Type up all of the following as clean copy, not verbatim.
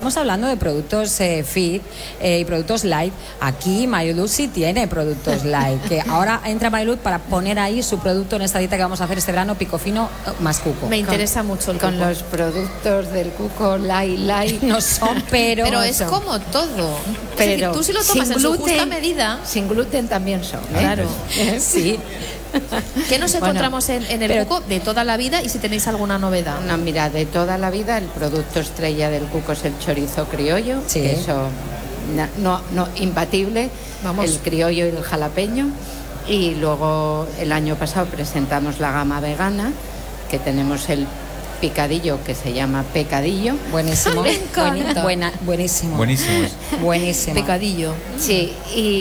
estamos hablando de productos fit y productos light. Aquí Mariluz sí tiene productos light, que ahora entra Mariluz para poner ahí su producto en esta dieta que vamos a hacer este verano, picofino más cuco. Me interesa mucho el cuco. Con los productos del cuco light no son, pero es como todo. Pero es decir, tú si lo tomas en su justa medida. Sin gluten también son, ¿eh? Claro. Sí. ¿Qué nos encontramos en el cuco de toda la vida y si tenéis alguna novedad? No, mira, de toda la vida el producto estrella del cuco es el chorizo criollo, sí. Que eso no imbatible, vamos. El criollo y el jalapeño. Y luego el año pasado presentamos la gama vegana, que tenemos el picadillo que se llama pecadillo. Buenísimo. Me encanta. Buenísimo. Buenísimo. Pecadillo. Sí,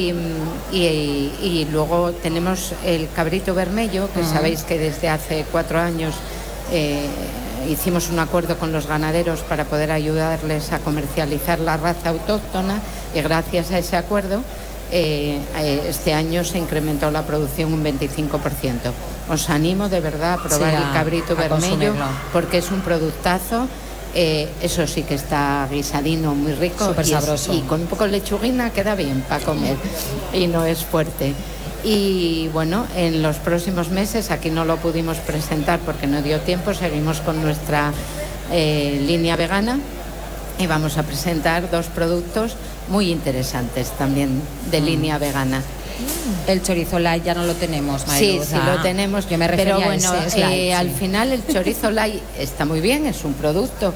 y luego tenemos el cabrito vermelho, que sabéis que desde hace 4 años hicimos un acuerdo con los ganaderos para poder ayudarles a comercializar la raza autóctona, y gracias a ese acuerdo este año se incrementó la producción un 25%. Os animo de verdad a probar el cabrito vermelho, porque es un productazo. Eso sí que está guisadino, muy rico, súper sabroso, y con un poco de lechuguina queda bien para comer y no es fuerte. Y bueno, en los próximos meses, aquí no lo pudimos presentar porque no dio tiempo, seguimos con nuestra línea vegana y vamos a presentar 2 productos muy interesantes también de línea vegana. El chorizo light ya no lo tenemos, Mariluz. Sí, lo tenemos. Yo me refería pero bueno, a ese, light, al final el chorizo light está muy bien, es un producto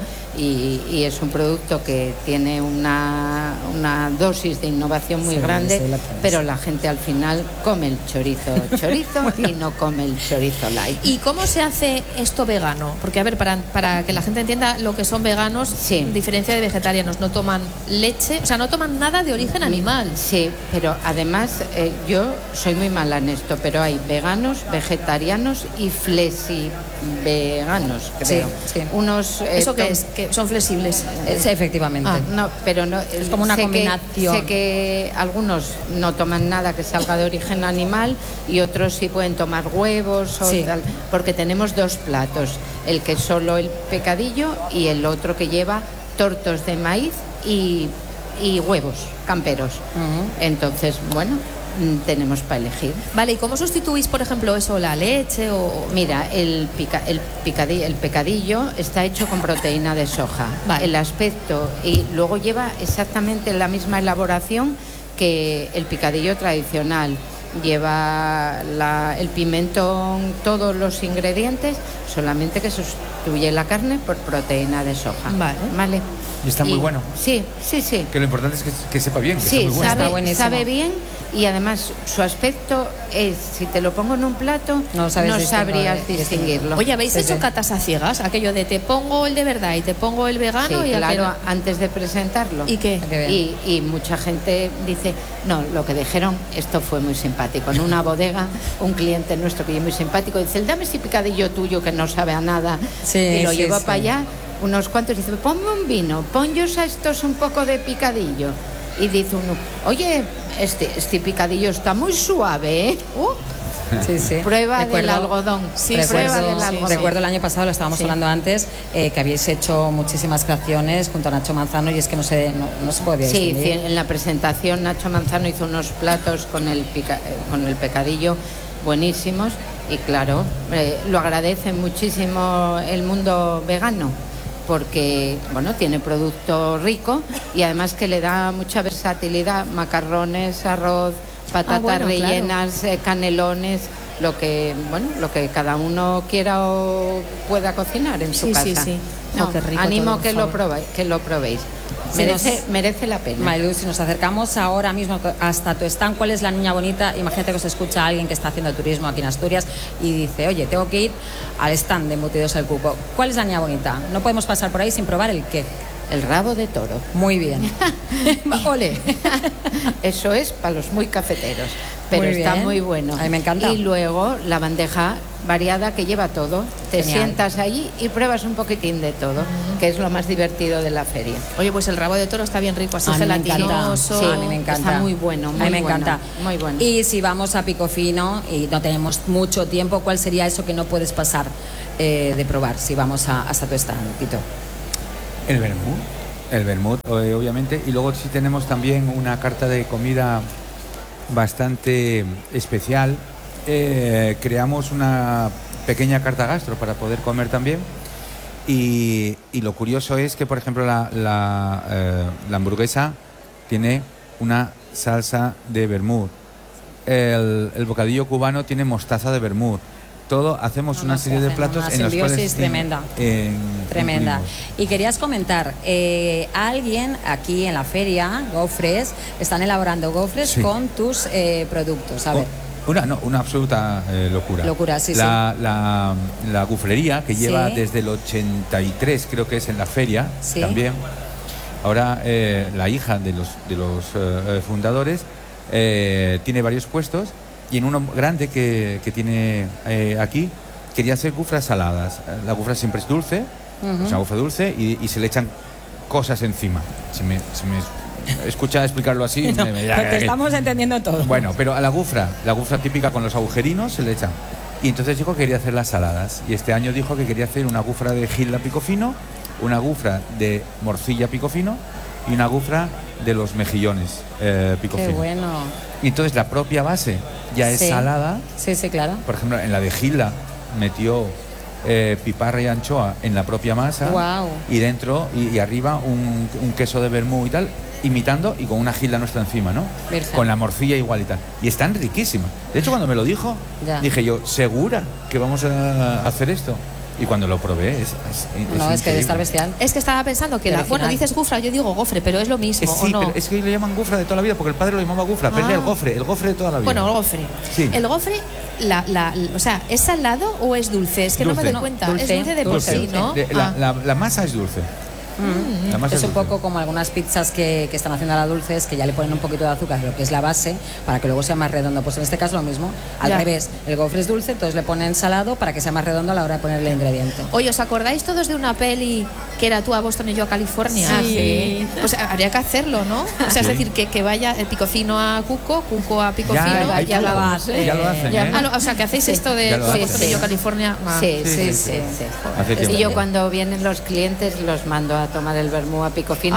y es un producto que tiene una dosis de innovación muy grande, pero la gente al final come el chorizo y no come el chorizo light. ¿Y cómo se hace esto vegano? Porque, a ver, para que la gente entienda lo que son veganos, en diferencia de vegetarianos, no toman leche, o sea, no toman nada de origen animal. Sí, pero además yo soy muy mala en esto, pero hay veganos, vegetarianos y flexi-veganos, creo. Sí. Unos, ¿eso qué es? Que son flexibles. Sí, efectivamente. No, pero no, es como una combinación. Sé que algunos no toman nada que salga de origen animal y otros sí pueden tomar huevos o tal, porque tenemos 2 platos, el que es solo el pecadillo y el otro que lleva tortos de maíz y huevos camperos. Entonces, bueno, tenemos para elegir. Vale, ¿y cómo sustituís, por ejemplo, eso, la leche o...? Mira, el pecadillo está hecho con proteína de soja. Vale. El aspecto, y luego lleva exactamente la misma elaboración que el picadillo tradicional. Lleva el pimentón, todos los ingredientes, solamente que sustituye la carne por proteína de soja. Vale. Y está muy bueno. Sí. Que lo importante es que sepa bien, que sí, está muy bueno. sabe bien, y además su aspecto es, si te lo pongo en un plato, no sabrías distinguirlo. Oye, ¿habéis hecho catas a ciegas? Aquello de te pongo el de verdad y te pongo el vegano. Sí, y claro, antes de presentarlo. ¿Y qué? Y mucha gente dice, no, lo que dijeron, esto fue muy simpático. En una bodega, un cliente nuestro que es muy simpático dice, dame ese picadillo tuyo que no sabe a nada, y lo lleva para allá. Unos cuantos dice, ponme un vino, pon yo a estos un poco de picadillo. Y dice uno, oye, este picadillo está muy suave, ¿eh? Prueba del algodón. Recuerdo el año pasado, lo estábamos hablando antes, que habéis hecho muchísimas creaciones junto a Nacho Manzano y es que no se podía distinguir. Sí, en la presentación Nacho Manzano hizo unos platos con el pecadillo buenísimos y claro, lo agradece muchísimo el mundo vegano, porque bueno, tiene producto rico y además que le da mucha versatilidad, macarrones, arroz, patatas rellenas, canelones, lo que cada uno quiera o pueda cocinar en su casa. Sí. No, qué rico animo todo, que lo probéis. Merece la pena. Mariluz, si nos acercamos ahora mismo hasta tu stand, ¿cuál es la niña bonita? Imagínate que os escucha alguien que está haciendo turismo aquí en Asturias y dice, oye, tengo que ir al stand de Embutidos El Cuco. ¿Cuál es la niña bonita? No podemos pasar por ahí sin probar el qué. El rabo de toro. Muy bien. Ole. Eso es para los muy cafeteros, pero está muy bueno. A mí me encanta. Y luego la bandeja variada que lleva todo. Te sientas allí y pruebas un poquitín de todo, que es lo más divertido de la feria. Oye, pues el rabo de toro está bien rico, así gelatinoso. Sí, a mí me encanta. Está muy bueno, a mí me encanta. Muy bueno. Y si vamos a Picofino y no tenemos mucho tiempo, ¿cuál sería eso que no puedes pasar de probar si vamos hasta tu stand, Tito? El vermú. El vermut, obviamente. Y luego sí tenemos también una carta de comida bastante especial. Creamos una pequeña carta gastro para poder comer también. Y lo curioso es que, por ejemplo, la hamburguesa tiene una salsa de vermut. El bocadillo cubano tiene mostaza de vermut. Todo, hacemos una serie de platos en los cuales tremenda. Tremenda. Y querías comentar, alguien aquí en la feria, Gofres, están elaborando gofres con tus productos. A ver. Una absoluta locura. Locura, sí, la gufrería, que lleva desde el 83, creo que es en la feria, también. Ahora la hija de los fundadores tiene varios puestos, y en uno grande que tiene aquí, quería hacer gufras saladas. La gufra siempre es dulce, es una gufra dulce, y se le echan cosas encima. Se me escucha explicarlo así. No, te estamos entendiendo todo. Bueno, pero a la gufra típica con los agujerinos se le echan. Y entonces dijo que quería hacer las saladas. Y este año dijo que quería hacer una gufra de gilda pico fino, una gufra de morcilla pico fino y una gufra de los mejillones pico fino. Qué bueno. Y entonces la propia base ya es salada. Sí, claro. Por ejemplo, en la de gilda metió piparra y anchoa en la propia masa. Wow. Y dentro y arriba un queso de vermú y tal, imitando, y con una gilda nuestra encima, ¿no? Virgen. Con la morcilla igual y tal. Y están riquísimas. De hecho, cuando me lo dijo, dije yo, ¿segura que vamos a hacer esto? Y cuando lo probé, es que debe estar bestial. Es que estaba pensando que bueno, dices gufra, yo digo gofre, pero es lo mismo, ¿o no? Pero es que le llaman gufra de toda la vida, porque el padre lo llamaba gufra, pero es el gofre de toda la vida. Bueno, el gofre. Sí. El gofre, o sea, ¿es salado o es dulce? Es que no me doy cuenta. Es dulce de por sí, ¿no? La masa es dulce. Es un poco como algunas pizzas que están haciendo ahora dulces, que ya le ponen un poquito de azúcar, lo que es la base, para que luego sea más redondo. Pues en este caso lo mismo, al revés, el gofre es dulce, entonces le ponen salado para que sea más redondo a la hora de ponerle el ingrediente. Oye, ¿os acordáis todos de una peli que era Tú a Boston y yo a California? Sí. Pues habría que hacerlo, ¿no? O sea, es decir, que vaya el picofino a Cuco a picofino. Ya lo hacen. O sea, que hacéis esto de Tú a Boston y yo a California. Sí. Y yo cuando vienen los clientes los mando a tomar el vermú a picofino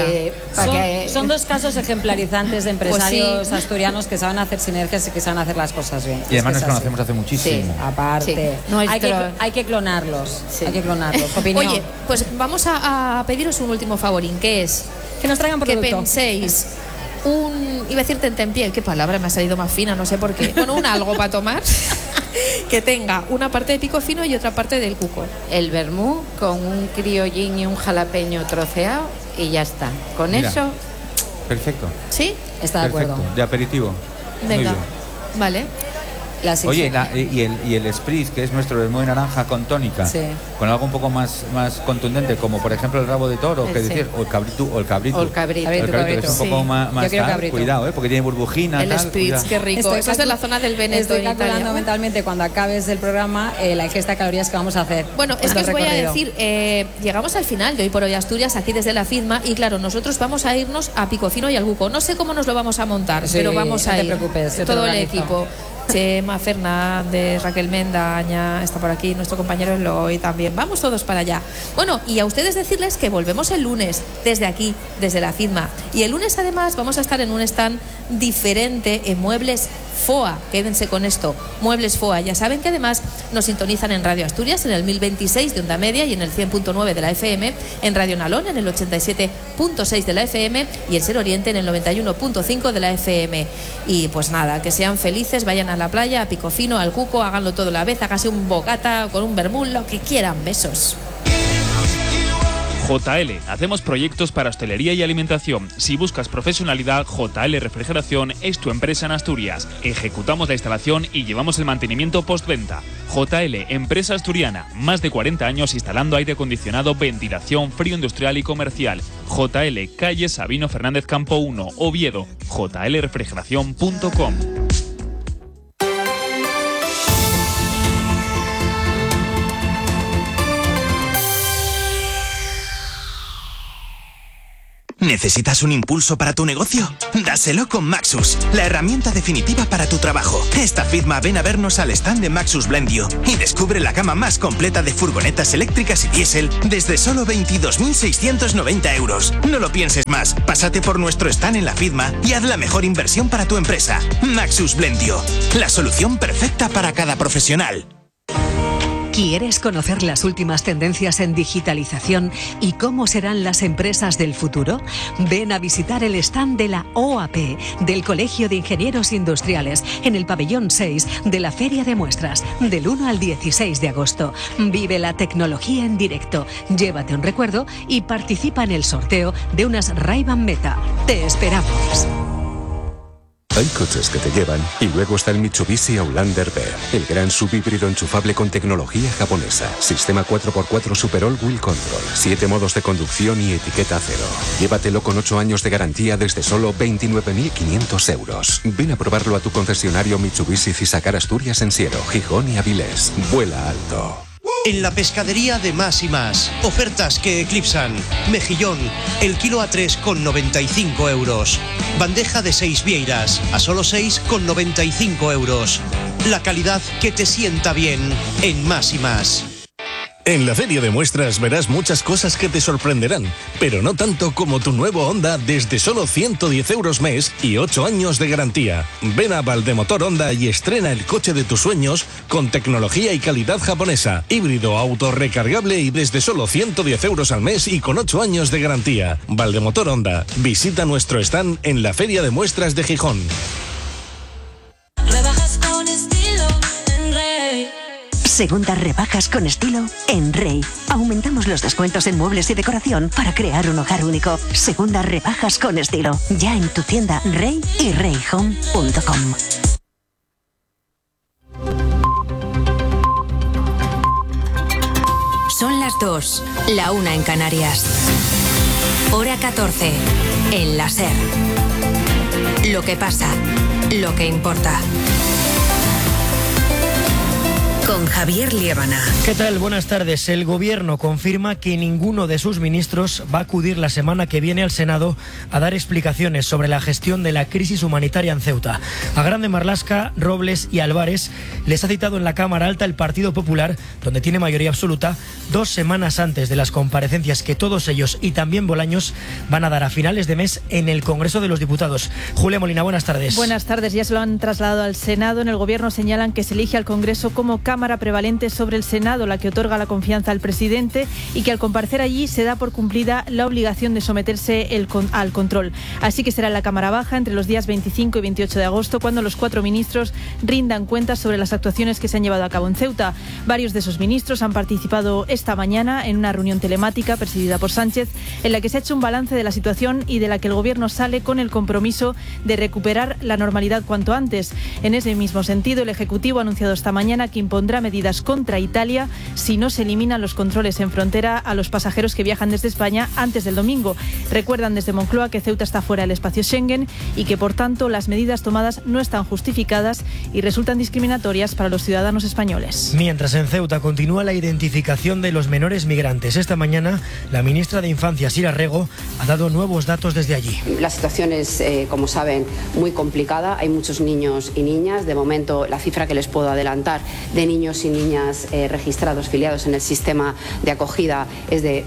son dos casos ejemplarizantes de empresarios asturianos que saben hacer sinergias y que saben hacer las cosas bien. Y además nos conocemos hace muchísimo. Sí, aparte. Hay que clonarlos. Hay que clonarlos. Opinión. Oye, pues vamos a pediros un último favorín, que es que nos traigan producto. Que penséis iba a decir tentempié, qué palabra me ha salido más fina, no sé por qué. Bueno, un algo para tomar que tenga una parte de pico fino y otra parte del cuco. El vermú con un criollín y un jalapeño troceado y ya está. Con eso. Perfecto. ¿Sí? Está de acuerdo. De aperitivo. Venga, vale. Oye, y el spritz, que es nuestro vermú de naranja con tónica, con algo un poco más contundente, como por ejemplo el rabo de toro, que decir, o el cabrito, que es un poco más cuidado, porque tiene burbujina. El spritz, qué rico. Eso es de la zona del Veneto. Estoy calculando mentalmente cuando acabes el programa la ingesta de calorías que vamos a hacer. Bueno, es que os voy a decir, llegamos al final de Hoy por Hoy Asturias, aquí desde la FIDMA, y claro, nosotros vamos a irnos a Picofino y al Buco. No sé cómo nos lo vamos a montar, pero vamos a ir. No te preocupes, todo el equipo. Chema Fernández, Raquel Mendaña, está por aquí nuestro compañero Eloy también. Vamos todos para allá. Bueno, y a ustedes decirles que volvemos el lunes desde aquí, desde la FIDMA. Y el lunes además vamos a estar en un stand diferente en Muebles FOA. Quédense con esto, Muebles FOA. Ya saben que además nos sintonizan en Radio Asturias en el 1026 de onda media y en el 100.9 de la FM, en Radio Nalón en el 87.6 de la FM y en Ser Oriente en el 91.5 de la FM. Y pues nada, que sean felices, vayan a la playa, a Picofino, al Cuco, háganlo todo a la vez, hágase un bocata con un vermú, lo que quieran. Besos. JL, hacemos proyectos para hostelería y alimentación. Si buscas profesionalidad, JL Refrigeración es tu empresa en Asturias. Ejecutamos la instalación y llevamos el mantenimiento postventa. JL, empresa asturiana, más de 40 años instalando aire acondicionado, ventilación, frío industrial y comercial. JL, calle Sabino Fernández Campo 1, Oviedo. jlrefrigeración.com. ¿Necesitas un impulso para tu negocio? Dáselo con Maxus, la herramienta definitiva para tu trabajo. Esta firma ven a vernos al stand de Maxus Blendio y descubre la gama más completa de furgonetas eléctricas y diésel desde solo 22.690 euros. No lo pienses más, pásate por nuestro stand en la firma y haz la mejor inversión para tu empresa. Maxus Blendio, la solución perfecta para cada profesional. ¿Quieres conocer las últimas tendencias en digitalización y cómo serán las empresas del futuro? Ven a visitar el stand de la OAP, del Colegio de Ingenieros Industriales, en el pabellón 6 de la Feria de Muestras, del 1 al 16 de agosto. Vive la tecnología en directo, llévate un recuerdo y participa en el sorteo de unas Ray-Ban Meta. ¡Te esperamos! Hay coches que te llevan y luego está el Mitsubishi Outlander B, el gran subhíbrido enchufable con tecnología japonesa. Sistema 4x4 Super All Wheel Control, 7 modos de conducción y etiqueta cero. Llévatelo con 8 años de garantía desde solo 29.500 euros. Ven a probarlo a tu concesionario Mitsubishi Cisacar Asturias en Siero, Gijón y Avilés. Vuela alto. En la pescadería de Más y Más, ofertas que eclipsan. Mejillón, el kilo a 3,95 euros. Bandeja de 6 vieiras, a solo 6,95 euros. La calidad que te sienta bien en Más y Más. En la Feria de Muestras verás muchas cosas que te sorprenderán, pero no tanto como tu nuevo Honda desde solo 110 euros mes y 8 años de garantía. Ven a Valdemotor Honda y estrena el coche de tus sueños con tecnología y calidad japonesa, híbrido, autorrecargable y desde solo 110 euros al mes y con 8 años de garantía. Valdemotor Honda. Visita nuestro stand en la Feria de Muestras de Gijón. Segundas rebajas con estilo en Rey. Aumentamos los descuentos en muebles y decoración para crear un hogar único. Segundas rebajas con estilo. Ya en tu tienda Rey y reyhome.com. Son las 2, la 1 en Canarias. Hora 14, en la SER. Lo que pasa, lo que importa. Con Javier Liébana. ¿Qué tal? Buenas tardes. El Gobierno confirma que ninguno de sus ministros va a acudir la semana que viene al Senado a dar explicaciones sobre la gestión de la crisis humanitaria en Ceuta. A Grande Marlaska, Robles y Álvarez les ha citado en la Cámara Alta el Partido Popular, donde tiene mayoría absoluta, 2 semanas antes de las comparecencias que todos ellos y también Bolaños van a dar a finales de mes en el Congreso de los Diputados. Julia Molina, buenas tardes. Buenas tardes. Ya se lo han trasladado al Senado. En el Gobierno señalan que se elige al Congreso como Cámara prevalente sobre el Senado, la que otorga la confianza al presidente, y que al comparecer allí se da por cumplida la obligación de someterse al control. Así que será en la Cámara Baja entre los días 25 y 28 de agosto cuando los 4 ministros rindan cuentas sobre las actuaciones que se han llevado a cabo en Ceuta. Varios de esos ministros han participado esta mañana en una reunión telemática presidida por Sánchez, en la que se ha hecho un balance de la situación y de la que el Gobierno sale con el compromiso de recuperar la normalidad cuanto antes. En ese mismo sentido, el Ejecutivo ha anunciado esta mañana que impondrá medidas contra Italia si no se eliminan los controles en frontera a los pasajeros que viajan desde España antes del domingo. Recuerdan desde Moncloa que Ceuta está fuera del espacio Schengen y que, por tanto, las medidas tomadas no están justificadas y resultan discriminatorias para los ciudadanos españoles. Mientras en Ceuta continúa la identificación de los menores migrantes. Esta mañana, la ministra de Infancia, Sira Rego, ha dado nuevos datos desde allí. La situación es, como saben, muy complicada. Hay muchos niños y niñas. De momento, la cifra que les puedo adelantar de niños y niñas registrados, filiados en el sistema de acogida es de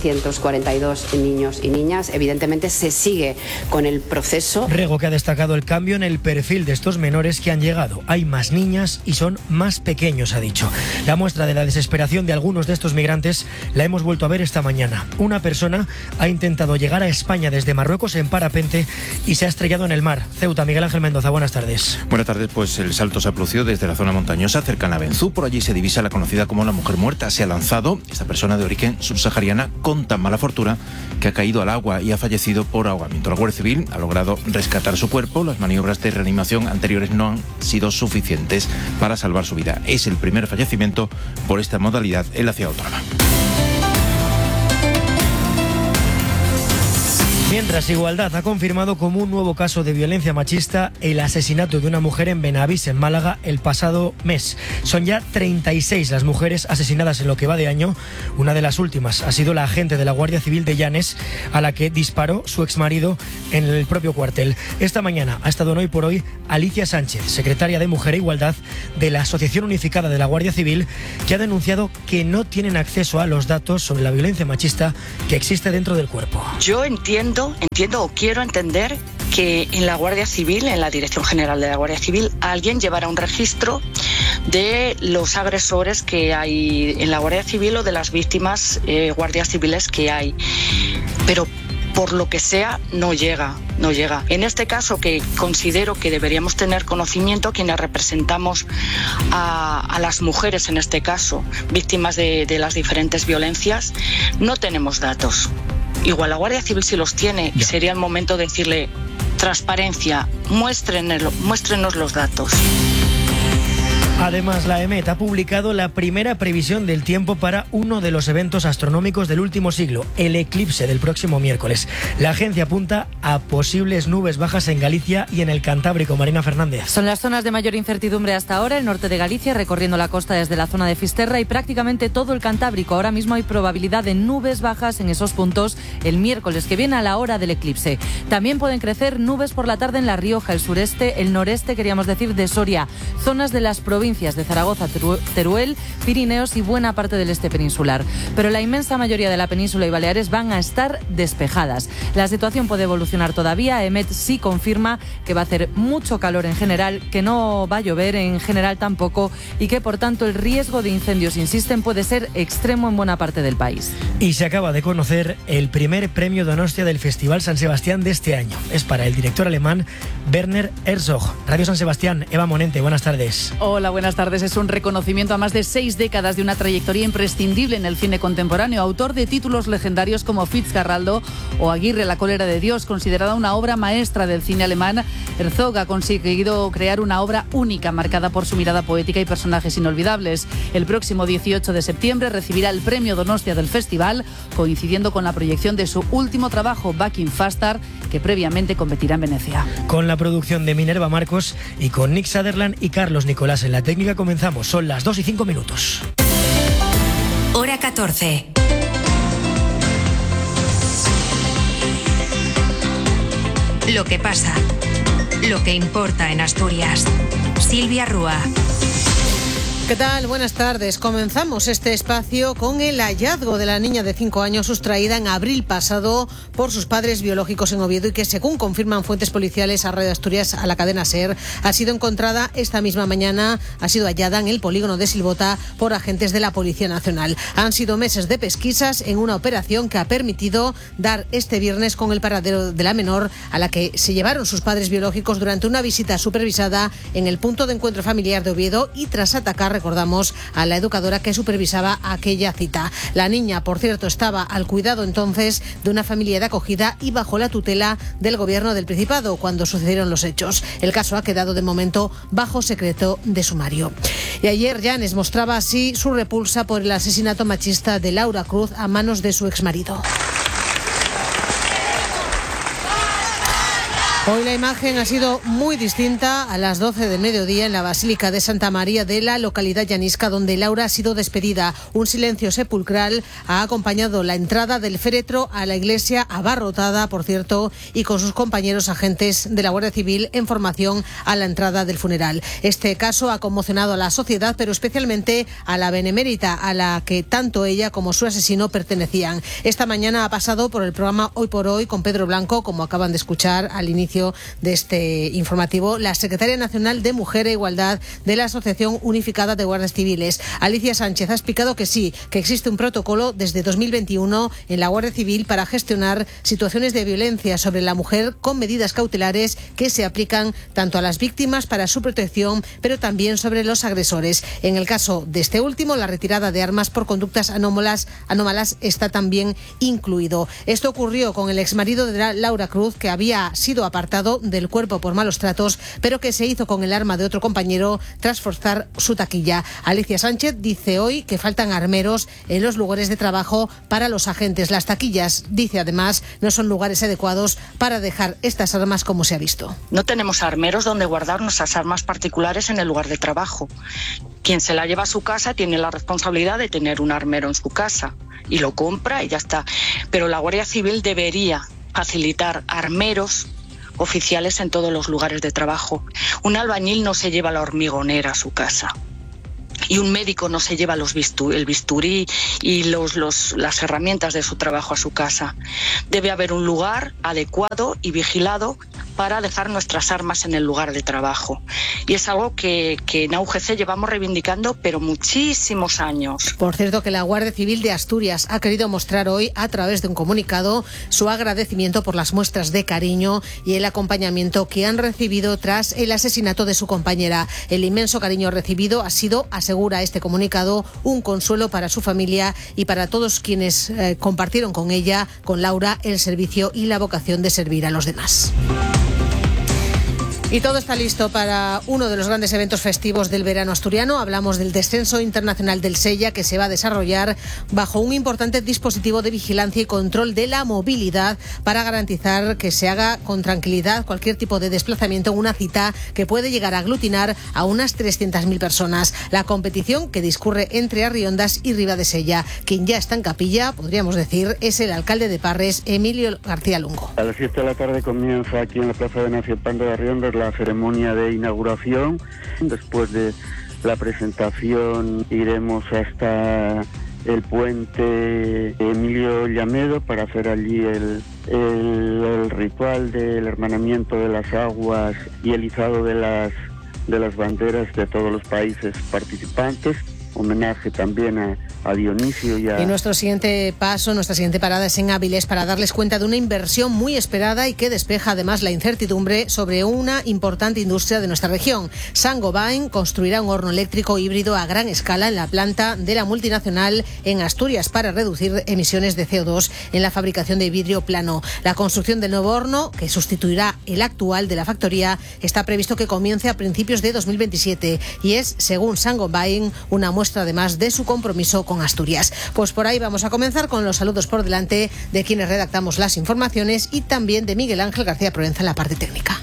1.342 niños y niñas. Evidentemente se sigue con el proceso. Rego, que ha destacado el cambio en el perfil de estos menores que han llegado. Hay más niñas y son más pequeños, ha dicho. La muestra de la desesperación de algunos de estos migrantes la hemos vuelto a ver esta mañana. Una persona ha intentado llegar a España desde Marruecos en parapente y se ha estrellado en el mar. Ceuta, Miguel Ángel Mendoza, buenas tardes. Buenas tardes, pues el salto se ha producido desde la zona montañosa cercana a Benzú. Por allí se divisa la conocida como la mujer muerta. Se ha lanzado esta persona de origen subsahariana con tan mala fortuna que ha caído al agua y ha fallecido por ahogamiento. La Guardia Civil ha logrado rescatar su cuerpo. Las maniobras de reanimación anteriores no han sido suficientes para salvar su vida. Es el primer fallecimiento por esta modalidad en la ciudad autónoma. Bien, Mientras, Igualdad ha confirmado como un nuevo caso de violencia machista el asesinato de una mujer en Benavís, en Málaga, el pasado mes. Son ya 36 las mujeres asesinadas en lo que va de año. Una de las últimas ha sido la agente de la Guardia Civil de Llanes, a la que disparó su exmarido en el propio cuartel. Esta mañana ha estado en Hoy por Hoy Alicia Sánchez, secretaria de Mujer e Igualdad de la Asociación Unificada de la Guardia Civil, que ha denunciado que no tienen acceso a los datos sobre la violencia machista que existe dentro del cuerpo. Yo entiendo o quiero entender que en la Guardia Civil, en la Dirección General de la Guardia Civil, alguien llevará un registro de los agresores que hay en la Guardia Civil o de las víctimas guardias civiles que hay. Pero por lo que sea, no llega. En este caso, que considero que deberíamos tener conocimiento quienes representamos a las mujeres, en este caso, víctimas de las diferentes violencias, no tenemos datos. Igual la Guardia Civil sí los tiene y sería el momento de decirle: transparencia, muéstrenos los datos. Además, la EMET ha publicado la primera previsión del tiempo para uno de los eventos astronómicos del último siglo, el eclipse del próximo miércoles. La agencia apunta a posibles nubes bajas en Galicia y en el Cantábrico. Marina Fernández. Son las zonas de mayor incertidumbre hasta ahora: el norte de Galicia, recorriendo la costa desde la zona de Fisterra, y prácticamente todo el Cantábrico. Ahora mismo hay probabilidad de nubes bajas en esos puntos el miércoles que viene, a la hora del eclipse. También pueden crecer nubes por la tarde en La Rioja, el sureste, el noreste, queríamos decir, de Soria, zonas de las provincias de Zaragoza, Teruel, Pirineos y buena parte del este peninsular. Pero la inmensa mayoría de la península y Baleares van a estar despejadas. La situación puede evolucionar todavía. EMET sí confirma que va a hacer mucho calor en general, que no va a llover en general tampoco, y que por tanto el riesgo de incendios, insisten, puede ser extremo en buena parte del país. Y se acaba de conocer el primer premio Donostia del Festival San Sebastián de este año. Es para el director alemán Werner Herzog. Radio San Sebastián, Eva Monente, buenas tardes. Hola, buenas tardes. Es un reconocimiento a más de 6 décadas de una trayectoria imprescindible en el cine contemporáneo. Autor de títulos legendarios como Fitzcarraldo o Aguirre, la cólera de Dios, considerada una obra maestra del cine alemán, Herzog ha conseguido crear una obra única, marcada por su mirada poética y personajes inolvidables. El próximo 18 de septiembre recibirá el premio Donostia del festival, coincidiendo con la proyección de su último trabajo, Back in Faster, que previamente competirá en Venecia. Con la producción de Minerva Marcos y con Nick Sutherland y Carlos Nicolás en la técnica, comenzamos. Son las 2:05. Hora 14. Lo que pasa, lo que importa en Asturias. Silvia Rúa. ¿Qué tal? Buenas tardes. Comenzamos este espacio con el hallazgo de la niña de 5 años sustraída en abril pasado por sus padres biológicos en Oviedo y que, según confirman fuentes policiales a Radio Asturias, a la cadena SER, ha sido encontrada esta misma mañana, ha sido hallada en el polígono de Silbota por agentes de la Policía Nacional. Han sido meses de pesquisas en una operación que ha permitido dar este viernes con el paradero de la menor, a la que se llevaron sus padres biológicos durante una visita supervisada en el punto de encuentro familiar de Oviedo y tras atacar, recordamos, a la educadora que supervisaba aquella cita. La niña, por cierto, estaba al cuidado entonces de una familia de acogida y bajo la tutela del Gobierno del Principado cuando sucedieron los hechos. El caso ha quedado de momento bajo secreto de sumario. Y ayer Llanes mostraba así su repulsa por el asesinato machista de Laura Cruz a manos de su exmarido. Hoy la imagen ha sido muy distinta a las 12 del mediodía en la Basílica de Santa María de la localidad llanisca, donde Laura ha sido despedida. Un silencio sepulcral ha acompañado la entrada del féretro a la iglesia, abarrotada, por cierto, y con sus compañeros agentes de la Guardia Civil en formación a la entrada del funeral. Este caso ha conmocionado a la sociedad, pero especialmente a la benemérita, a la que tanto ella como su asesino pertenecían. Esta mañana ha pasado por el programa Hoy por Hoy con Pedro Blanco, como acaban de escuchar al inicio de este informativo, la secretaria nacional de Mujer e Igualdad de la Asociación Unificada de Guardias Civiles. Alicia Sánchez ha explicado que sí, que existe un protocolo desde 2021 en la Guardia Civil para gestionar situaciones de violencia sobre la mujer con medidas cautelares que se aplican tanto a las víctimas para su protección, pero también sobre los agresores. En el caso de este último, la retirada de armas por conductas anómalas está también incluido. Esto ocurrió con el exmarido de Laura Cruz, que había sido apartado apartado del cuerpo por malos tratos, pero que se hizo con el arma de otro compañero tras forzar su taquilla. Alicia Sánchez dice hoy que faltan armeros en los lugares de trabajo para los agentes. Las taquillas, dice además, no son lugares adecuados para dejar estas armas como se ha visto. No tenemos armeros donde guardar nuestras armas particulares en el lugar de trabajo. Quien se la lleva a su casa tiene la responsabilidad de tener un armero en su casa y lo compra y ya está. Pero la Guardia Civil debería facilitar armeros oficiales en todos los lugares de trabajo. Un albañil no se lleva la hormigonera a su casa. Y un médico no se lleva el bisturí y las herramientas de su trabajo a su casa. Debe haber un lugar adecuado y vigilado para dejar nuestras armas en el lugar de trabajo. Y es algo que en AUGC llevamos reivindicando, pero muchísimos años. Por cierto, que la Guardia Civil de Asturias ha querido mostrar hoy, a través de un comunicado, su agradecimiento por las muestras de cariño y el acompañamiento que han recibido tras el asesinato de su compañera. El inmenso cariño recibido ha sido, asegura este comunicado, un consuelo para su familia y para todos quienes compartieron con ella, con Laura, el servicio y la vocación de servir a los demás. Y todo está listo para uno de los grandes eventos festivos del verano asturiano. Hablamos del descenso internacional del Sella, que se va a desarrollar bajo un importante dispositivo de vigilancia y control de la movilidad para garantizar que se haga con tranquilidad cualquier tipo de desplazamiento en una cita que puede llegar a aglutinar a unas 300.000 personas. La competición, que discurre entre Arriondas y Ribadesella. Quien ya está en capilla, podríamos decir, es el alcalde de Parres, Emilio García Lungo. A las 7 de la tarde comienza aquí en la Plaza de Naciopando de Arriondas la ceremonia de inauguración. Después de la presentación iremos hasta el puente Emilio Llamedo para hacer allí el ritual del hermanamiento de las aguas y el izado de las banderas de todos los países participantes. Homenaje también a Dionisio y nuestro siguiente paso, nuestra siguiente parada es en Avilés para darles cuenta de una inversión muy esperada y que despeja además la incertidumbre sobre una importante industria de nuestra región. Saint-Gobain construirá un horno eléctrico híbrido a gran escala en la planta de la multinacional en Asturias para reducir emisiones de CO2 en la fabricación de vidrio plano. La construcción del nuevo horno, que sustituirá el actual de la factoría, está previsto que comience a principios de 2027 y es, según Saint-Gobain, una muestra además de su compromiso con Asturias. Pues por ahí vamos a comenzar con los saludos por delante de quienes redactamos las informaciones y también de Miguel Ángel García Provenza en la parte técnica.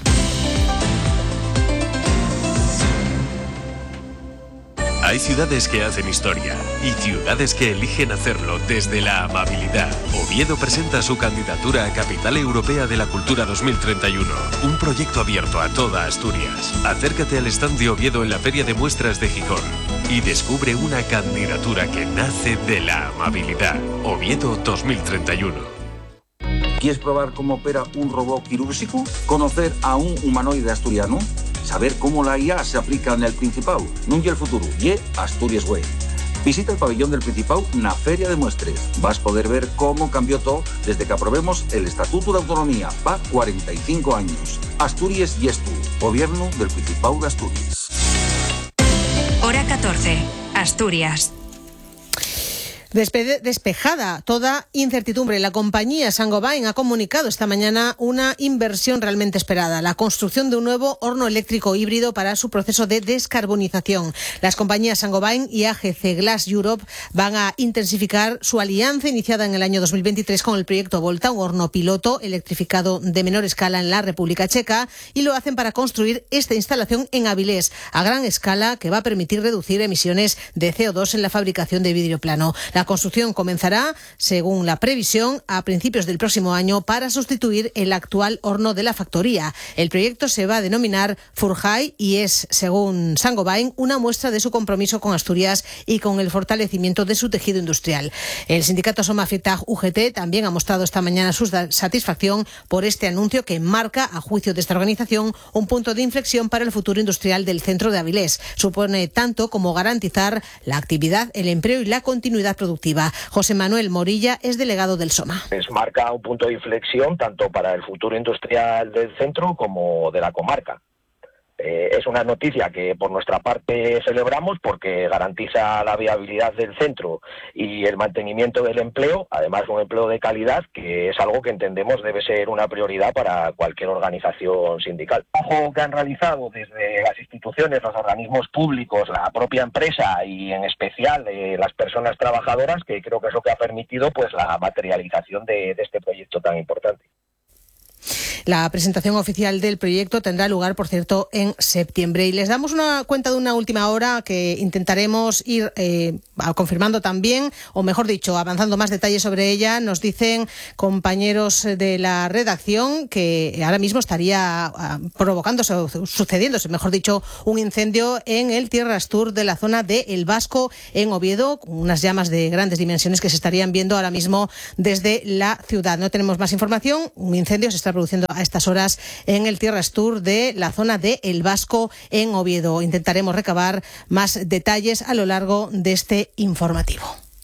Hay ciudades que hacen historia y ciudades que eligen hacerlo desde la amabilidad. Oviedo presenta su candidatura a Capital Europea de la Cultura 2031, un proyecto abierto a toda Asturias. Acércate al stand de Oviedo en la Feria de Muestras de Gijón y descubre una candidatura que nace de la amabilidad. Oviedo 2031. ¿Quieres probar cómo opera un robot quirúrgico? ¿Conocer a un humanoide asturiano? ¿Saber cómo la IA se aplica en el Principado? No y el futuro, y Asturias Way. Visita el pabellón del Principado na Feria de Muestres. Vas a poder ver cómo cambió todo desde que aprobemos el Estatuto de Autonomía. Va 45 años. Asturias y tú, Gobierno del Principado de Asturias. Hora 14, Asturias. Despejada toda incertidumbre, la compañía Saint-Gobain ha comunicado esta mañana una inversión realmente esperada, la construcción de un nuevo horno eléctrico híbrido para su proceso de descarbonización. Las compañías Saint-Gobain y AGC Glass Europe van a intensificar su alianza iniciada en el año 2023 con el proyecto Volta, un horno piloto electrificado de menor escala en la República Checa, y lo hacen para construir esta instalación en Avilés, a gran escala, que va a permitir reducir emisiones de CO2 en la fabricación de vidrio plano. La construcción comenzará, según la previsión, a principios del próximo año para sustituir el actual horno de la factoría. El proyecto se va a denominar Furhai y es, según Saint-Gobain, una muestra de su compromiso con Asturias y con el fortalecimiento de su tejido industrial. El sindicato Somafitag UGT también ha mostrado esta mañana su satisfacción por este anuncio que marca, a juicio de esta organización, un punto de inflexión para el futuro industrial del centro de Avilés. Supone tanto como garantizar la actividad, el empleo y la continuidad productiva. José Manuel Morilla es delegado del SOMA. Marca un punto de inflexión tanto para el futuro industrial del centro como de la comarca. Es una noticia que por nuestra parte celebramos porque garantiza la viabilidad del centro y el mantenimiento del empleo, además un empleo de calidad, que es algo que entendemos debe ser una prioridad para cualquier organización sindical. El trabajo que han realizado desde las instituciones, los organismos públicos, la propia empresa y en especial las personas trabajadoras, que creo que es lo que ha permitido pues la materialización de este proyecto tan importante. La presentación oficial del proyecto tendrá lugar, por cierto, en septiembre. Y les damos una cuenta de una última hora que intentaremos ir confirmando también, o mejor dicho, avanzando más detalles sobre ella. Nos dicen compañeros de la redacción que ahora mismo estaría sucediéndose, mejor dicho, un incendio en el Tierras Tour de la zona de El Vasco, en Oviedo, con unas llamas de grandes dimensiones que se estarían viendo ahora mismo desde la ciudad. No tenemos más información. Un incendio se está produciendo a estas horas en el Tierras Tour de la zona de El Vasco, en Oviedo. Intentaremos recabar más detalles a lo largo de este informativo.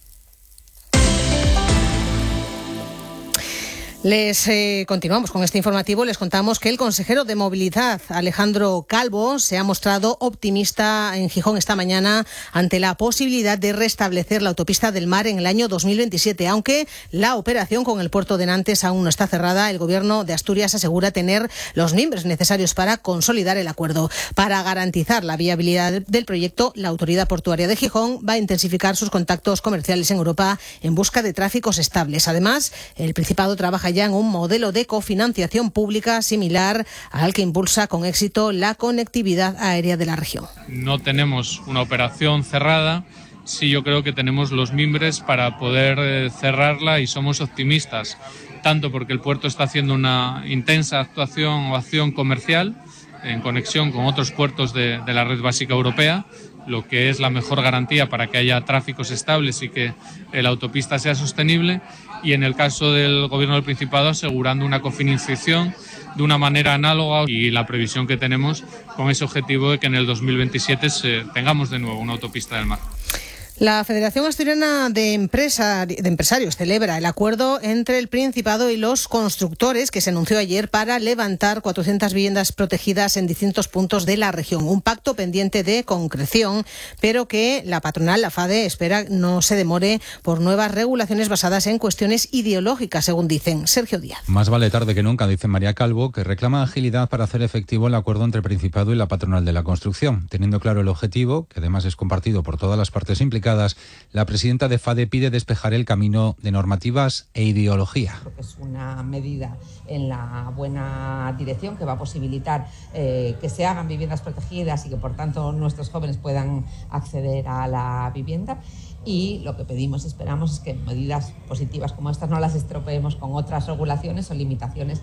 Continuamos con este informativo. Les contamos que el consejero de Movilidad, Alejandro Calvo, se ha mostrado optimista en Gijón esta mañana ante la posibilidad de restablecer la autopista del Mar en el año 2027. Aunque la operación con el puerto de Nantes aún no está cerrada, el Gobierno de Asturias asegura tener los mimbres necesarios para consolidar el acuerdo. Para garantizar la viabilidad del proyecto, la Autoridad Portuaria de Gijón va a intensificar sus contactos comerciales en Europa en busca de tráficos estables. Además, el Principado trabaja ya en un modelo de cofinanciación pública similar al que impulsa con éxito la conectividad aérea de la región. No tenemos una operación cerrada, sí yo creo que tenemos los mimbres para poder cerrarla y somos optimistas, tanto porque el puerto está haciendo una intensa acción comercial en conexión con otros puertos de la red básica europea, lo que es la mejor garantía para que haya tráficos estables y que la autopista sea sostenible, y en el caso del Gobierno del Principado asegurando una cofinanciación de una manera análoga, y la previsión que tenemos con ese objetivo de que en el 2027 tengamos de nuevo una autopista del mar. La Federación Asturiana de Empresarios celebra el acuerdo entre el Principado y los constructores que se anunció ayer para levantar 400 viviendas protegidas en distintos puntos de la región. Un pacto pendiente de concreción, pero que la patronal, la FADE, espera no se demore por nuevas regulaciones basadas en cuestiones ideológicas, según dicen. Sergio Díaz. Más vale tarde que nunca, dice María Calvo, que reclama agilidad para hacer efectivo el acuerdo entre el Principado y la patronal de la construcción. Teniendo claro el objetivo, que además es compartido por todas las partes implicadas, la presidenta de FADE pide despejar el camino de normativas e ideología. Es una medida en la buena dirección que va a posibilitar que se hagan viviendas protegidas y que por tanto nuestros jóvenes puedan acceder a la vivienda. Y lo que pedimos, esperamos, es que medidas positivas como estas no las estropeemos con otras regulaciones o limitaciones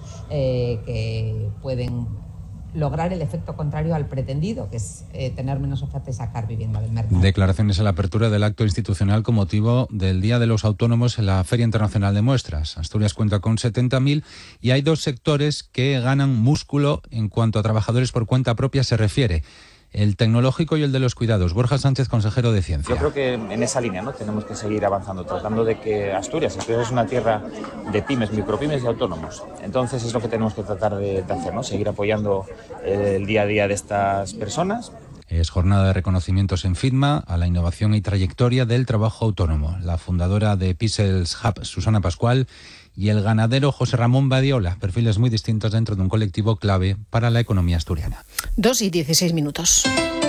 que pueden lograr el efecto contrario al pretendido, que es tener menos oferta y sacar vivienda del mercado. Declaraciones a la apertura del acto institucional con motivo del Día de los Autónomos en la Feria Internacional de Muestras. Asturias cuenta con 70.000 y hay dos sectores que ganan músculo en cuanto a trabajadores por cuenta propia se refiere: el tecnológico y el de los cuidados. Borja Sánchez, consejero de Ciencia. Yo creo que en esa línea, ¿no?, tenemos que seguir avanzando, tratando de que Asturias es una tierra de pymes, micropymes y autónomos. Entonces es lo que tenemos que tratar de hacer, ¿no?, seguir apoyando el día a día de estas personas. Es jornada de reconocimientos en FITMA a la innovación y trayectoria del trabajo autónomo. La fundadora de Pixels Hub, Susana Pascual, y el ganadero José Ramón Badiola, perfiles muy distintos dentro de un colectivo clave para la economía asturiana. 2:16.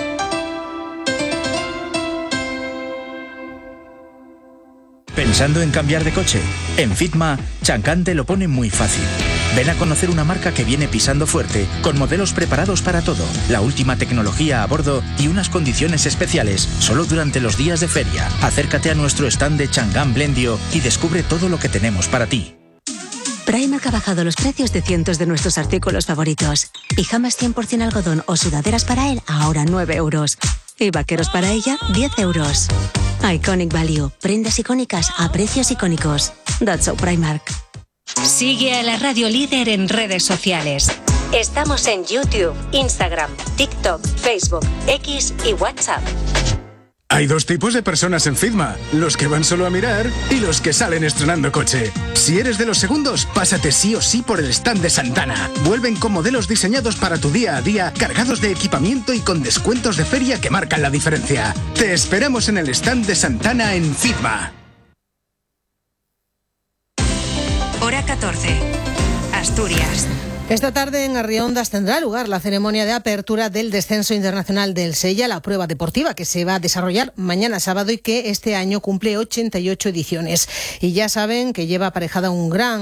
¿Pensando en cambiar de coche? En Fitma, Chancan te lo pone muy fácil. Ven a conocer una marca que viene pisando fuerte, con modelos preparados para todo, la última tecnología a bordo y unas condiciones especiales, solo durante los días de feria. Acércate a nuestro stand de Changan Blendio y descubre todo lo que tenemos para ti. Primark ha bajado los precios de cientos de nuestros artículos favoritos. Pijamas 100% algodón o sudaderas para él, ahora 9 euros. Y vaqueros para ella, 10 euros. Iconic Value. Prendas icónicas a precios icónicos. That's so Primark. Sigue a la Radio Líder en redes sociales. Estamos en YouTube, Instagram, TikTok, Facebook, X y WhatsApp. Hay dos tipos de personas en Fitma, los que van solo a mirar y los que salen estrenando coche. Si eres de los segundos, pásate sí o sí por el stand de Santana. Vuelven con modelos diseñados para tu día a día, cargados de equipamiento y con descuentos de feria que marcan la diferencia. Te esperamos en el stand de Santana en Fitma. Hora 14. Asturias. Esta tarde en Arriondas tendrá lugar la ceremonia de apertura del descenso internacional del Sella, la prueba deportiva que se va a desarrollar mañana sábado y que este año cumple 88 ediciones. Y ya saben que lleva aparejada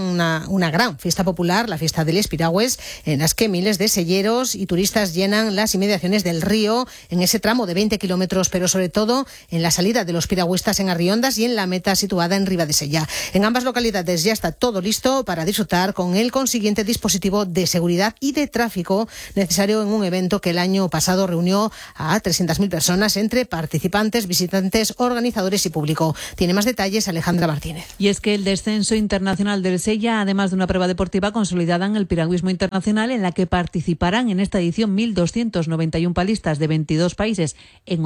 una gran fiesta popular, la fiesta del Espiragües, en las que miles de selleros y turistas llenan las inmediaciones del río en ese tramo de 20 kilómetros, pero sobre todo en la salida de los piragüistas en Arriondas y en la meta situada en Ribadesella. En ambas localidades ya está todo listo para disfrutar con el consiguiente dispositivo de seguridad y de tráfico necesario en un evento que el año pasado reunió a 300.000 personas entre participantes, visitantes, organizadores y público. Tiene más detalles Alejandra Martínez. Y es que el descenso internacional del Sella, además de una prueba deportiva consolidada en el piragüismo internacional, en la que participarán en esta edición 1.291 palistas de 22 países en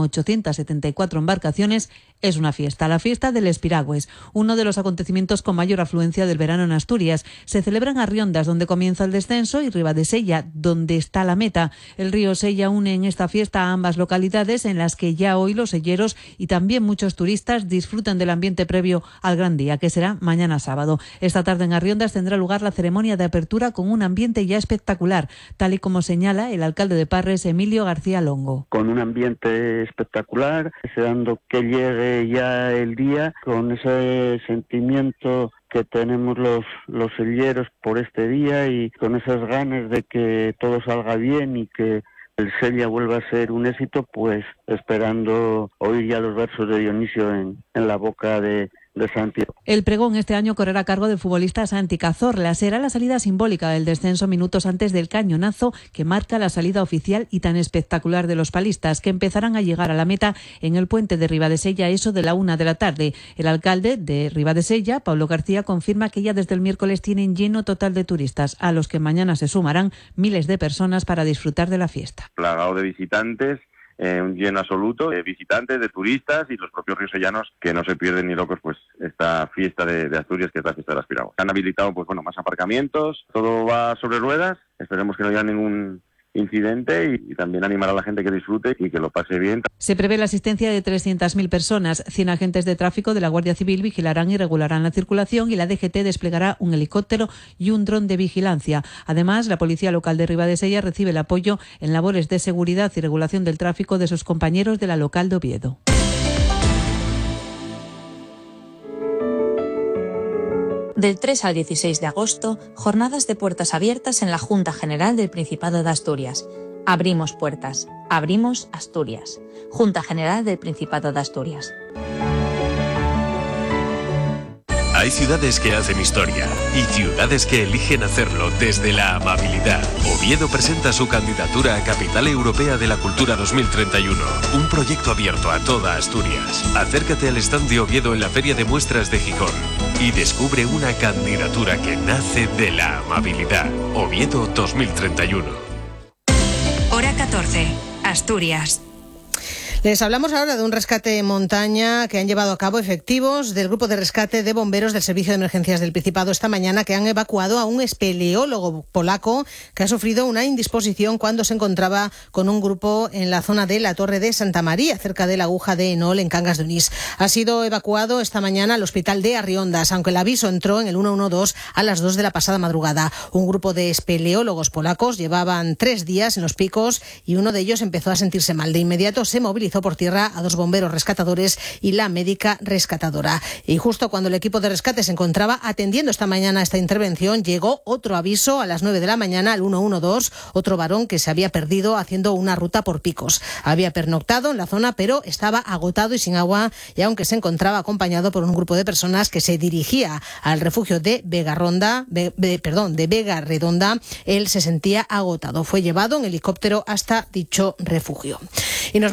874 embarcaciones, es una fiesta, la fiesta del Espiragües, uno de los acontecimientos con mayor afluencia del verano en Asturias. Se celebra en Arriondas, donde comienza el descenso, y Ribadesella, donde está la meta. El río Sella une en esta fiesta a ambas localidades, en las que ya hoy los selleros y también muchos turistas disfrutan del ambiente previo al gran día, que será mañana sábado. Esta tarde en Arriondas tendrá lugar la ceremonia de apertura con un ambiente ya espectacular, tal y como señala el alcalde de Parres, Emilio García Longo. Con un ambiente espectacular, deseando que llegue ya el día, con ese sentimiento que tenemos los selleros por este día y con esas ganas de que todo salga bien y que el Sella vuelva a ser un éxito, pues esperando oír ya los versos de Dionisio en la boca de Santiago. El pregón este año correrá a cargo del futbolista Santi Cazorla. Será la salida simbólica del descenso minutos antes del cañonazo que marca la salida oficial y tan espectacular de los palistas, que empezarán a llegar a la meta en el puente de Ribadesella a eso de la 1 de la tarde. El alcalde de Ribadesella, Pablo García, confirma que ya desde el miércoles tienen lleno total de turistas, a los que mañana se sumarán miles de personas para disfrutar de la fiesta. Plagado de visitantes, un lleno absoluto de visitantes, de turistas y los propios riosellanos que no se pierden ni locos pues esta fiesta de Asturias, que es la fiesta de las piraguas. Han habilitado más aparcamientos, todo va sobre ruedas, esperemos que no haya ningún incidente y también animar a la gente que disfrute y que lo pase bien. Se prevé la asistencia de 300.000 personas. 100 agentes de tráfico de la Guardia Civil vigilarán y regularán la circulación y la DGT desplegará un helicóptero y un dron de vigilancia. Además, la Policía Local de Ribadesella recibe el apoyo en labores de seguridad y regulación del tráfico de sus compañeros de la local de Oviedo. Del 3 al 16 de agosto, jornadas de puertas abiertas en la Junta General del Principado de Asturias. Abrimos puertas, abrimos Asturias. Junta General del Principado de Asturias. Hay ciudades que hacen historia y ciudades que eligen hacerlo desde la amabilidad. Oviedo presenta su candidatura a Capital Europea de la Cultura 2031, un proyecto abierto a toda Asturias. Acércate al stand de Oviedo en la Feria de Muestras de Gijón y descubre una candidatura que nace de la amabilidad. Oviedo 2031. Hora 14. Asturias. Les hablamos ahora de un rescate en montaña que han llevado a cabo efectivos del Grupo de Rescate de Bomberos del Servicio de Emergencias del Principado esta mañana, que han evacuado a un espeleólogo polaco que ha sufrido una indisposición cuando se encontraba con un grupo en la zona de la Torre de Santa María, cerca de la Aguja de Enol, en Cangas de Onís. Ha sido evacuado esta mañana al hospital de Arriondas, aunque el aviso entró en el 112 a las 2 de la pasada madrugada. Un grupo de espeleólogos polacos llevaban 3 días en los picos y uno de ellos empezó a sentirse mal. De inmediato se movilizó por tierra a 2 bomberos rescatadores y la médica rescatadora. Y justo cuando el equipo de rescate se encontraba atendiendo esta mañana esta intervención, llegó otro aviso a las 9 de la mañana al 112, otro varón que se había perdido haciendo una ruta por picos. Había pernoctado en la zona, pero estaba agotado y sin agua, y aunque se encontraba acompañado por un grupo de personas que se dirigía al refugio de Vega Redonda, él se sentía agotado. Fue llevado en helicóptero hasta dicho refugio. Y nos vamos hasta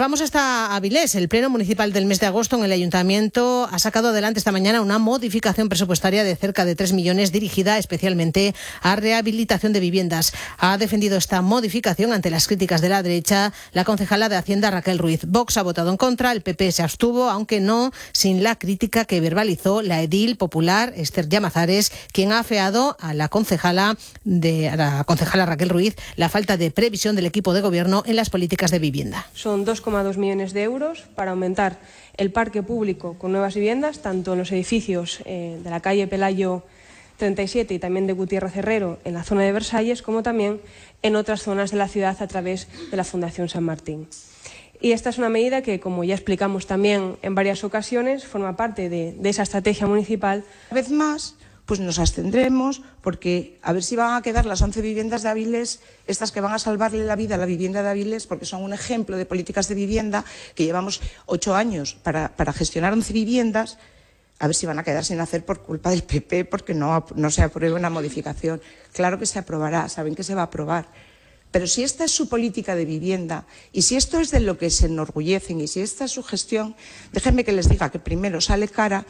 a Avilés. El Pleno Municipal del mes de agosto en el Ayuntamiento ha sacado adelante esta mañana una modificación presupuestaria de cerca de 3 millones dirigida especialmente a rehabilitación de viviendas. Ha defendido esta modificación ante las críticas de la derecha la concejala de Hacienda Raquel Ruiz. Vox ha votado en contra, el PP se abstuvo, aunque no sin la crítica que verbalizó la edil popular Esther Llamazares, quien ha afeado a la concejala Raquel Ruiz la falta de previsión del equipo de gobierno en las políticas de vivienda. Son 2,2 millones de euros para aumentar el parque público con nuevas viviendas, tanto en los edificios de la calle Pelayo 37 y también de Gutiérrez Herrero en la zona de Versalles, como también en otras zonas de la ciudad a través de la Fundación San Martín. Y esta es una medida que, como ya explicamos también en varias ocasiones, forma parte de esa estrategia municipal. Una vez más, pues nos abstendremos porque a ver si van a quedar las 11 viviendas de Avilés, estas que van a salvarle la vida a la vivienda de Avilés, porque son un ejemplo de políticas de vivienda que llevamos 8 años para gestionar 11 viviendas, a ver si van a quedar sin hacer por culpa del PP porque no se aprueba una modificación. Claro que se aprobará, saben que se va a aprobar. Pero si esta es su política de vivienda y si esto es de lo que se enorgullecen y si esta es su gestión, déjenme que les diga que primero sale cara.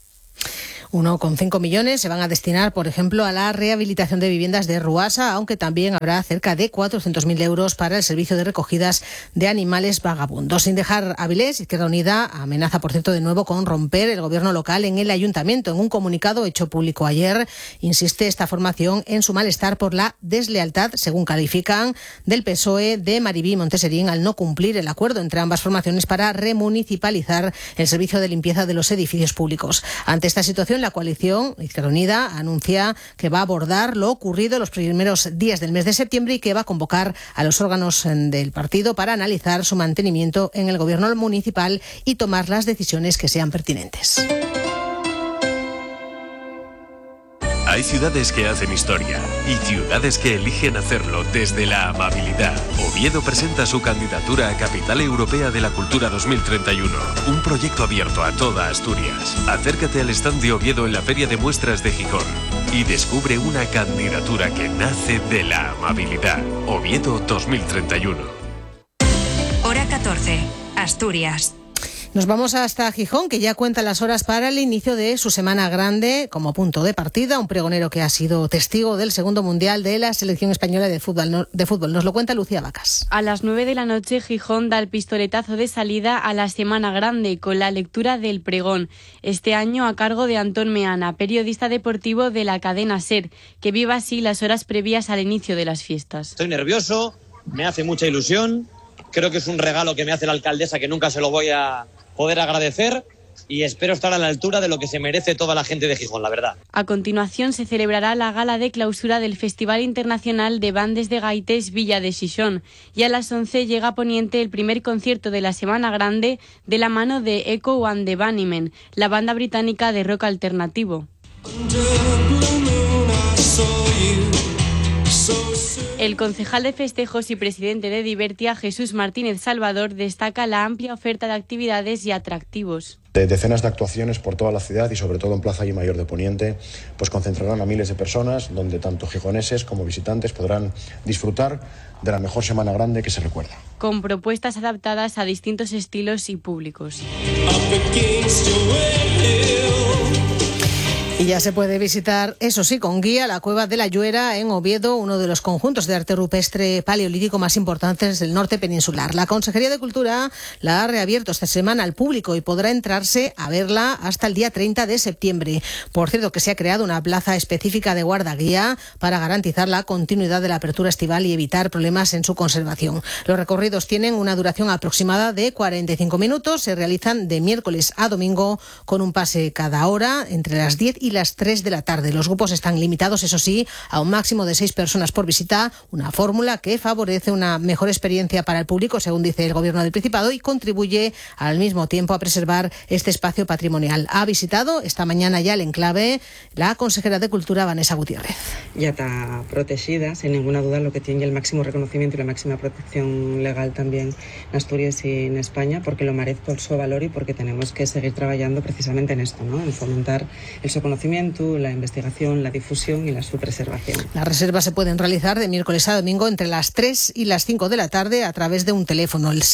1,5 millones se van a destinar, por ejemplo, a la rehabilitación de viviendas de Ruasa, aunque también habrá cerca de 400.000 euros para el servicio de recogidas de animales vagabundos. Sin dejar Avilés, Izquierda Unida amenaza, por cierto, de nuevo con romper el gobierno local en el ayuntamiento. En un comunicado hecho público ayer, insiste esta formación en su malestar por la deslealtad, según califican, del PSOE de Maribí Monteserín al no cumplir el acuerdo entre ambas formaciones para remunicipalizar el servicio de limpieza de los edificios públicos. Ante esta situación, la coalición Izquierda Unida anuncia que va a abordar lo ocurrido los primeros días del mes de septiembre y que va a convocar a los órganos del partido para analizar su mantenimiento en el gobierno municipal y tomar las decisiones que sean pertinentes. Hay ciudades que hacen historia y ciudades que eligen hacerlo desde la amabilidad. Oviedo presenta su candidatura a Capital Europea de la Cultura 2031, un proyecto abierto a toda Asturias. Acércate al stand de Oviedo en la Feria de Muestras de Gijón y descubre una candidatura que nace de la amabilidad. Oviedo 2031. Hora 14, Asturias. Nos vamos hasta Gijón, que ya cuenta las horas para el inicio de su Semana Grande como punto de partida. Un pregonero que ha sido testigo del segundo mundial de la selección española de fútbol. Nos lo cuenta Lucía Vacas. A las 9 de la noche, Gijón da el pistoletazo de salida a la Semana Grande con la lectura del pregón. Este año a cargo de Antón Meana, periodista deportivo de la cadena SER, que vive así las horas previas al inicio de las fiestas. Estoy nervioso, me hace mucha ilusión. Creo que es un regalo que me hace la alcaldesa que nunca se lo voy a poder agradecer y espero estar a la altura de lo que se merece toda la gente de Gijón, la verdad. A continuación se celebrará la gala de clausura del Festival Internacional de Bandes de Gaites Villa de Xixón y a las 11 llega a Poniente el primer concierto de la Semana Grande de la mano de Echo and the Bunnymen, la banda británica de rock alternativo. El concejal de festejos y presidente de Divertia, Jesús Martínez Salvador, destaca la amplia oferta de actividades y atractivos. Decenas de actuaciones por toda la ciudad y sobre todo en Plaza y Mayor de Poniente, pues concentrarán a miles de personas donde tanto gijoneses como visitantes podrán disfrutar de la mejor Semana Grande que se recuerda. Con propuestas adaptadas a distintos estilos y públicos. Y ya se puede visitar, eso sí, con guía, la Cueva de la Lluera en Oviedo, uno de los conjuntos de arte rupestre paleolítico más importantes del norte peninsular. La Consejería de Cultura la ha reabierto esta semana al público y podrá entrarse a verla hasta el día 30 de septiembre. Por cierto, que se ha creado una plaza específica de guardaguía para garantizar la continuidad de la apertura estival y evitar problemas en su conservación. Los recorridos tienen una duración aproximada de 45 minutos, se realizan de miércoles a domingo con un pase cada hora entre las 10 y las 3 de la tarde. Los grupos están limitados, eso sí, a un máximo de 6 personas por visita, una fórmula que favorece una mejor experiencia para el público, según dice el Gobierno del Principado, y contribuye al mismo tiempo a preservar este espacio patrimonial. Ha visitado esta mañana ya el enclave la consejera de Cultura, Vanessa Gutiérrez. Ya está protegida, sin ninguna duda, lo que tiene el máximo reconocimiento y la máxima protección legal también en Asturias y en España, porque lo merece por su valor y porque tenemos que seguir trabajando precisamente en esto, ¿no? En fomentar el su conocimiento conocimiento, la investigación, la difusión y su preservación. Las reservas se pueden realizar de miércoles a domingo entre las 3 y las 5 de la tarde a través de un teléfono, el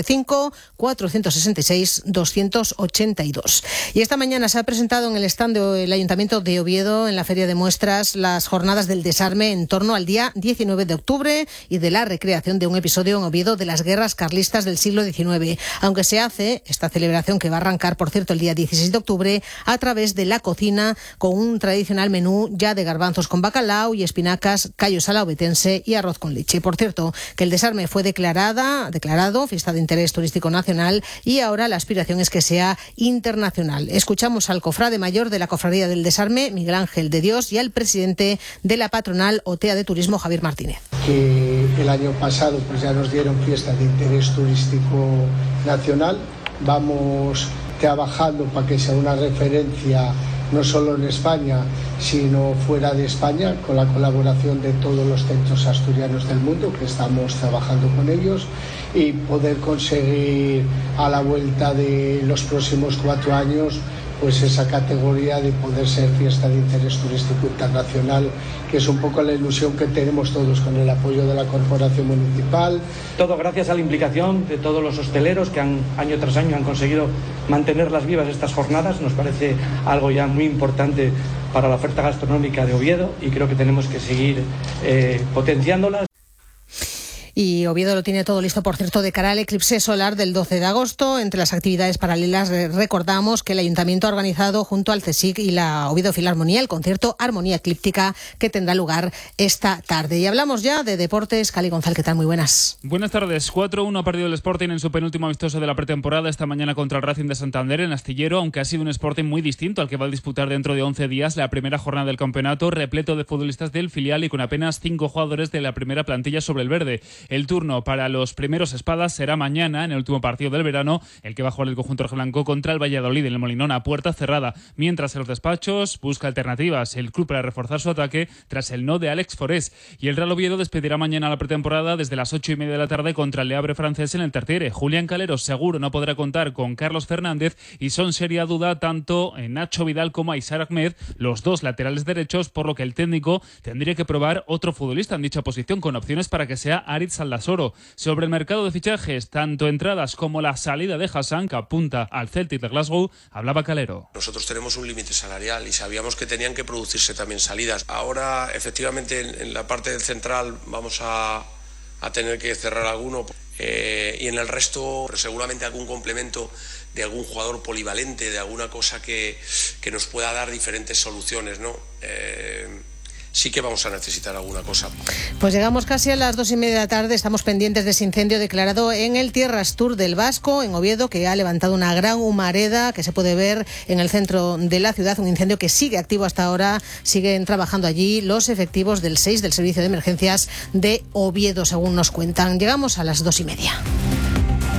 695-466-282. Y esta mañana se ha presentado en el stand del Ayuntamiento de Oviedo, en la Feria de Muestras, las jornadas del desarme en torno al día 19 de octubre y de la recreación de un episodio en Oviedo de las guerras carlistas del siglo XIX. Aunque se hace esta celebración, que va a arrancar, por cierto, el día 16 de octubre, a través de la cocina, con un tradicional menú ya de garbanzos con bacalao y espinacas, callo salao betense y arroz con leche. Por cierto, que el desarme fue declarado fiesta de interés turístico nacional y ahora la aspiración es que sea internacional. Escuchamos al cofrade mayor de la Cofradía del Desarme, Miguel Ángel de Dios, y al presidente de la patronal OTEA de Turismo, Javier Martínez. Que el año pasado pues ya nos dieron fiesta de interés turístico nacional. Vamos trabajando para que sea una referencia no solo en España, sino fuera de España, con la colaboración de todos los centros asturianos del mundo, que estamos trabajando con ellos, y poder conseguir a la vuelta de los próximos 4 años pues esa categoría de poder ser fiesta de interés turístico internacional, que es un poco la ilusión que tenemos todos con el apoyo de la Corporación Municipal. Todo gracias a la implicación de todos los hosteleros que año tras año han conseguido mantenerlas vivas estas jornadas. Nos parece algo ya muy importante para la oferta gastronómica de Oviedo y creo que tenemos que seguir potenciándolas. Y Oviedo lo tiene todo listo, por cierto, de cara al eclipse solar del 12 de agosto. Entre las actividades paralelas recordamos que el Ayuntamiento ha organizado junto al CSIC y la Oviedo Filarmonía el concierto Armonía Eclíptica, que tendrá lugar esta tarde. Y hablamos ya de deportes. Cali González, ¿qué tal? Muy buenas. Buenas tardes. 4-1 ha perdido el Sporting en su penúltimo amistoso de la pretemporada esta mañana contra el Racing de Santander en Astillero, aunque ha sido un Sporting muy distinto al que va a disputar dentro de 11 días la primera jornada del campeonato, repleto de futbolistas del filial y con apenas 5 jugadores de la primera plantilla sobre el verde. El turno para los primeros espadas será mañana, en el último partido del verano, el que va a jugar el conjunto rojiblanco contra el Valladolid en el Molinón a puerta cerrada. Mientras en los despachos busca alternativas el club para reforzar su ataque tras el no de Alex Forés. Y el Real Oviedo despedirá mañana la pretemporada desde las 8:30 de la tarde contra el Le Havre francés en el Tartiere. Julián Calero seguro no podrá contar con Carlos Fernández y son seria duda tanto Nacho Vidal como Aysar Ahmed, los dos laterales derechos, por lo que el técnico tendría que probar otro futbolista en dicha posición con opciones para que sea Aritz Aldasoro. Sobre el mercado de fichajes, tanto entradas como la salida de Hassan, que apunta al Celtic de Glasgow, hablaba Calero. Nosotros tenemos un límite salarial y sabíamos que tenían que producirse también salidas. Ahora, efectivamente, en la parte del central vamos a tener que cerrar alguno y en el resto seguramente algún complemento de algún jugador polivalente, de alguna cosa que nos pueda dar diferentes soluciones, ¿no? Sí que vamos a necesitar alguna cosa. Pues llegamos casi a las 2:30 de la tarde. Estamos pendientes de ese incendio declarado en el Tierras Tour del Vasco, en Oviedo, que ha levantado una gran humareda que se puede ver en el centro de la ciudad. Un incendio que sigue activo hasta ahora. Siguen trabajando allí los efectivos del 6 del Servicio de Emergencias de Oviedo, según nos cuentan. Llegamos a las 2:30.